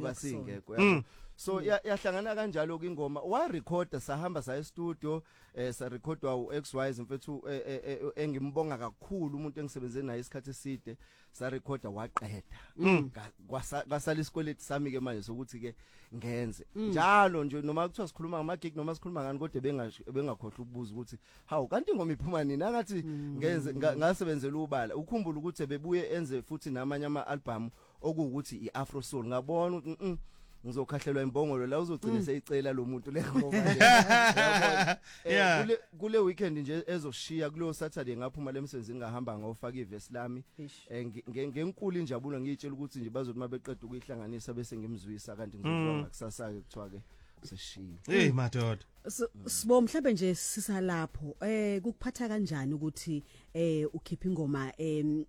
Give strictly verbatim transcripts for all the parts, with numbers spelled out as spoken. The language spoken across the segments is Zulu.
njengoba singekho so yahlangana kanjalo ingoma wa recorder sahamba sa e-studio eh sa recordwa uX Y mfethu engimbonga kakhulu umuntu engisebenze naye isikhathi eside sa recorder waqeda kwasala isikweleti sami ke manje sokuthi ke ngenze njalo nje noma kuthiwa sikhuluma ngama gig noma sikhuluma ngani kodwa bengakhohle ukubuza ukuthi hawu kanti ingoma iphuma nini akathi ngenze ngasebenzela ubala ukhumbula ukuthi bebuye enze futhi namanye ama album okuwukuthi iAfro Soul ngabona ukuthi ngizokhahlelwa imbongolo la uzogcina seyicela lo muntu lengoma kule kule weekend nje ezoshiya kulo Saturday ngaphuma lemsebenzini ngahamba ngofaka ivesi lami ngenkulu injabulo ngiyitshela ukuthi nje bazothi mabeqeda ukuyihlanganisa bese ngimzwisa kanti ngizozwa ngakusasa ke kuthiwa ke seshiya hey madoda sibo mhlawumbe nje sisalapho eh kukuphatha kanjani ukuthi eh ukhipha ingoma ne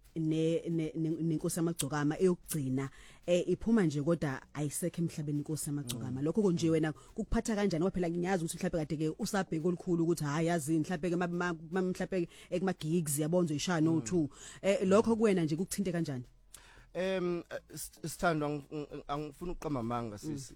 nenkosi amagcokama eyokugcina eh iphuma nje kodwa ayisekho emhlabeni inkosi amagcokama lokho konje wena kukuphatha kanjani ngoba phela ngiyazi ukuthi mhlawumbe kade ke usabheka olukhulu ukuthi hayi yazi mhlawumbe ke mhlawumbe ekuma gigs yabonzo ishaya no two eh lokho kuwena nje kukuthinte kanjani Em Sithandwa angifuna uqamba manga sisi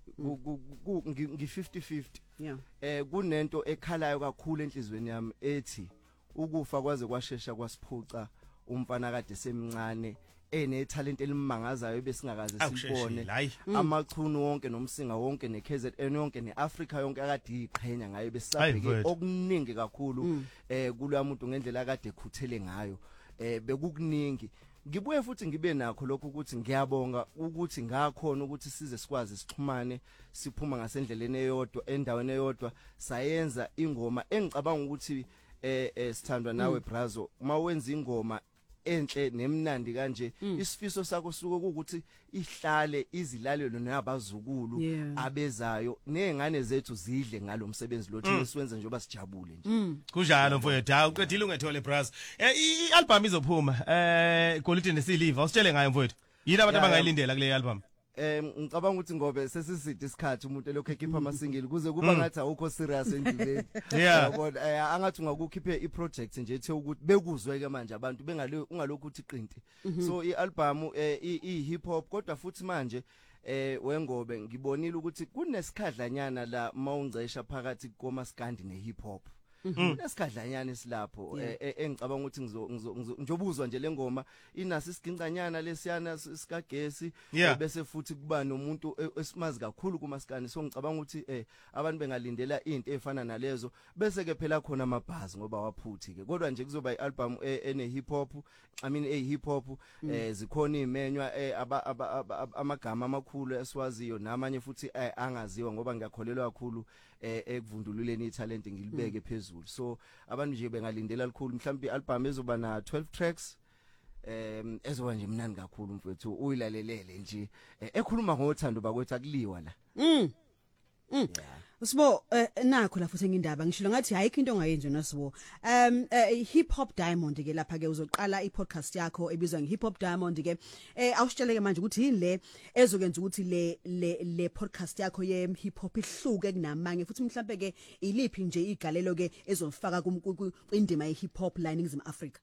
ngi fifty fifty yeah eh kunento ekhalayo kakhulu enhlizweni yami ethi ukufa kwaze kwashesha kwasiphuca umfana kade semncane ene talent elimangazayo besingakaze sibone amachuno wonke nomsinga wonke neK Z N yonke neAfrica yonke akade iqhenya ngayo besabheke okuningi kakhulu eh kulo muntu ngendlela akade ekhuthele ngayo eh bekukuningi ngibuye futhi ngibe nakho lokho ukuthi ngiyabonga ukuthi ngakhona ukuthi size sikwazi sixhumane siphuma ngasendleleni eyodwa endaweni eyodwa sayenza ingoma engicabanga ukuthi eh Sithandwa nawe Brazo mawenza ingoma enhle nemnandi kanje isifiso sakho suke ukuthi ihlale izilalelo nabazukulu abezayo nezingane zethu zidle ngalomsebenzi lo thina siwenza njengoba sijabule nje kunjalo mfowethu ha uqedile ungethole Brazo eh ialbum izophuma eh Quality nesiliva usitshele ngayo mfowethu yini abantu abangayilindela kule album Eh ngicabanga ukuthi ngobe sesiside isikhathi umuntu lokho ekhipha ama single kuze kuba ngathi awukho serious endleleni yabona angathi ungakukhiphe iproject nje ethe ukuthi bekuzwe ke manje abantu bengale ungalokho uthi qinti so ialbum i hip hop kodwa futhi manje eh wengobe ngibonile ukuthi kunesikhadlanyana la mawungcesha phakathi komaskandi ne hip hop kunesikadlanyana esilapho engicabanga ukuthi ngizobuzwa nje lengoma inasi isigincanyana lesiyana sikagesi bese futhi kuba nomuntu esimazi kakhulu kumaskani so ngicabanga ukuthi eh abantu bengalindela into efana nalezo bese ke phela khona amabhazi ngoba waphuthi ke kodwa nje kuzoba ialbum ene hip hop I mean eh hip hop eh zikhona imenywa amagama amakhulu esiwaziyo namanye futhi angaziwa ngoba ngiyakholelwa kakhulu ekuvundululeni italent ngilibeke phezulu so abantu nje bengalindela kakhulu mhlawumbe ialbum ezoba na twelve tracks em ezoba nje mnandi kakhulu mfethu uyilalelele nje ekhuluma ngothando bakwethu akuliwa la mm mm Sibo nakho la futhi ngindaba ngishilo ngathi hayikho into ongayenza nasibo um hip hop diamond ke lapha ke uzoqala i-podcast yakho ebizwa nge hip hop diamond ke eh awusitsheleke manje ukuthi yini le ezokwenza ukuthi le le podcast yakho ye hip hop ihluke kunamanye futhi mhlawumbe ke iliphi nje igalelo ke ezofaka kwindima ye hip hop la eNingizimu Afrika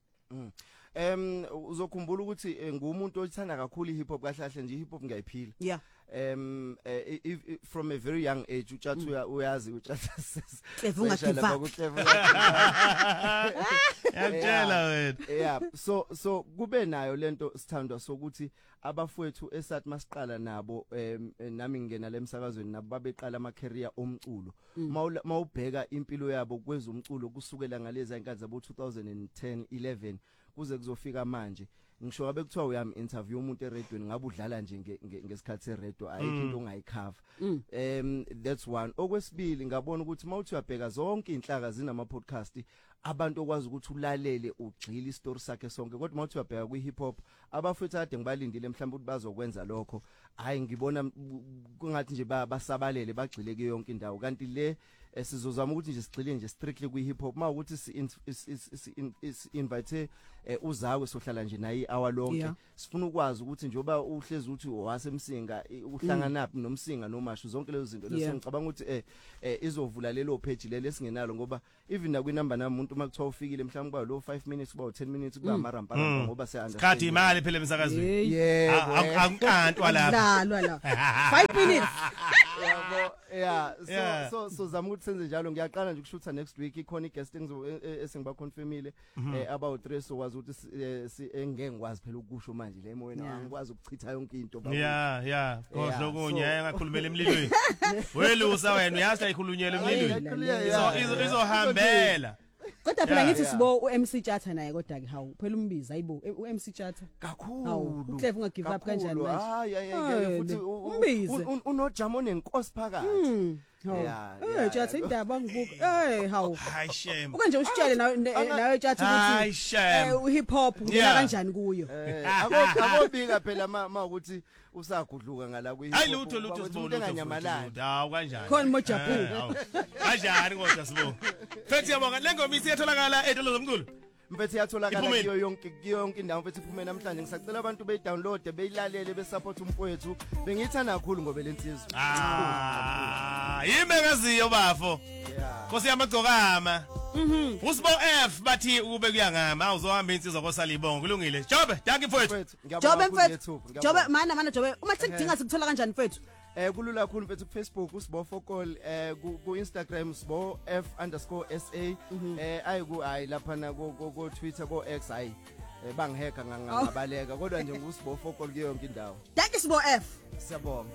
Em uzokhumbula ukuthi ngumuntu othanda kakhulu hip hop kahlahle nje hip hop ngayiphila yeah um from a very young age utshathu uyazi utshatha Clever Clever yamtshela wena yeah so so kube nayo lento Sithandwa sokuthi abafowethu esathi masiqala nabo nami ngena lemsakazweni nabo babeqala ama career omculo mawubheka impilo yabo kwezomculo kusukela ngalezi inkathi zabo two thousand ten eleven kuze kuzofika manje ngisho ngabe kuthiwa uyami interview umuntu eRadio ngabe udlala nje ngesikhathi seRadio ayikho into ongayikhava um that's one okwesibili ngabona ukuthi mawuthi uyabheka zonke inhlaka zinama podcast abantu okwazi ukuthi ulalele ugxila istory sakhe sonke kodwa mawuthi uyabheka kwi hip hop abafethu ade ngibalindile mhlawumbe ukuthi bazokwenza lokho hayi ngibona kungathi nje basabalele bagxileke yonke indawo kanti le sizozama ukuthi nje sigxile nje strictly kwi hip hop mawukuthi si invite uzakwe sohlala nje nayi hour lonke sifuna ukwazi ukuthi njoba uhlezi uthi wasemsinga uhlanganaphi nomsinga nomashu zonke lezo zinto leso ngicabanga ukuthi eh izovula lelo page lelo esingenalo ngoba even na kwinamba nami umuntu makuthiwa ufikile mhlawumbe kuba lo five minutes kuba ten minutes kuba amarampa ngoba se understand Khathi imali phela emsakazweni yebo angikantwa lapha dlalwa la five minutes yabo yeah so so so zama ukuthi senze njalo ngiyaqala nje ukushutha next week ikhona i guest esingiba confirmile about three so wazi ukuthi engeke ngikwazi phela ukusho manje le emoyeni angikwazi ukuchitha yonke into baba yeah yeah kodwa lokunye engakhulumela emlilweni welusa wena uyazi ayikhulunyela emlilweni izo izohambela kodwa phela ngithi sibo u M C Chatha naye kodwa ke hawu phela umbiza ayibo u M C Chatha kakhulu uClef unga give up kanjani manje hayi hayi futhi umbize unojamo nenkosi phakathi yeah eh Chatha indaba ngibuka eh hawu hayi shame uke nje usitshele nawe Chatha ukuthi eh hip hop ngena kanjani kuyo akobika phela ma ukuthi usagudluka ngala kwi hayi lutho lutho sibona nganyamalala hawu kanjani khona mojabu kanjani kodwa sibo fethi yabonga lengoma isiyatholakala etolo zomculo mfethu yatholakala kuyo yonke kuyo yonke indawo mfethu iphume namhlanje ngisacela abantu beyidownload beyilalele besupport umfowethu bengithanda kakhulu ngoba lensizwe ah yimengaziyo bafo Nkosi yamagcokama mhm uSbo F bathi ukube kuyangama awuzohamba insizwa kosalibonga kulungile Jobe thank you mfowethu Jobe mfethu Jobe mana mana Jobe uma sikudinga sikuthola kanjani mfethu eh kulula kakhulu mfethu ku Facebook uSbo Fokol eh ku Instagram sbo f underscore sa eh ayiku hayi lapha na ku Twitter ko X hayi bangiheka ngangabaleka kodwa nje nguSbo Fokol kuyo yonke indawo thank you Sbo F siyabonga